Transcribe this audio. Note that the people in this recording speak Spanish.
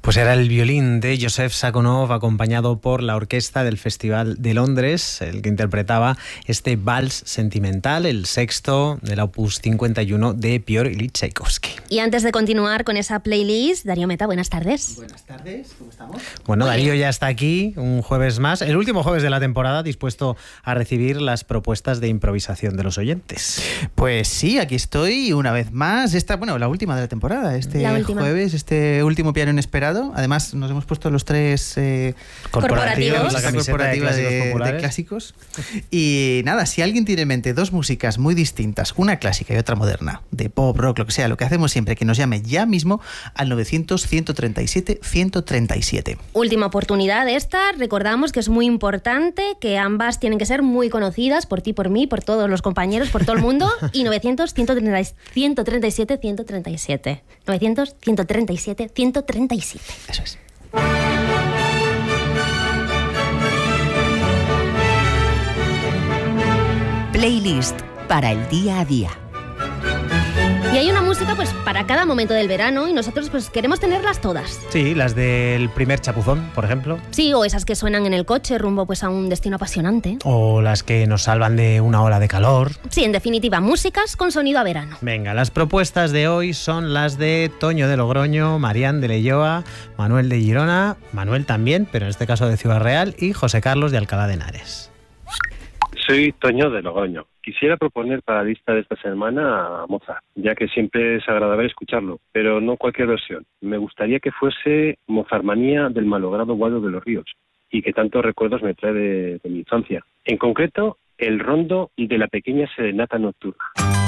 Pues era el violín de Joseph Sakhonov, acompañado por la orquesta del Festival de Londres, el que interpretaba este vals sentimental, el sexto del Opus 51 de Piotr Ilich Tchaikovsky. Y antes de continuar con esa playlist, Darío Meta, buenas tardes. Buenas tardes, ¿cómo estamos? Bueno, Darío ya está aquí, un jueves más, el último jueves de la temporada, dispuesto a recibir las propuestas de improvisación de los oyentes. Pues sí, aquí estoy una vez más. La última de la temporada, jueves, este último piano inesperado. Además, nos hemos puesto los tres corporativos, la camiseta de clásicos. Y nada, si alguien tiene en mente dos músicas muy distintas, una clásica y otra moderna, de pop, rock, lo que sea, lo que hacemos siempre, que nos llame ya mismo al 900-137-137. Última oportunidad esta. Recordamos que es muy importante, que ambas tienen que ser muy conocidas por ti, por mí, por todos los compañeros, por todo el mundo. Y 900-137-137. 900-137-137. Eso es. Playlist para el día a día. Y hay una música pues para cada momento del verano y nosotros pues queremos tenerlas todas. Sí, las del primer chapuzón, por ejemplo. Sí, o esas que suenan en el coche rumbo pues a un destino apasionante. O las que nos salvan de una ola de calor. Sí, en definitiva, músicas con sonido a verano. Venga, las propuestas de hoy son las de Toño de Logroño, Marián de Leioa, Manuel de Girona, Manuel también, pero en este caso de Ciudad Real, y José Carlos de Alcalá de Henares. Soy Toño de Logroño. Quisiera proponer para la lista de esta semana a Mozart, ya que siempre es agradable escucharlo, pero no cualquier versión. Me gustaría que fuese Mozartmanía del malogrado Guado de los Ríos, y que tantos recuerdos me trae de mi infancia. En concreto, el rondo de la pequeña serenata nocturna.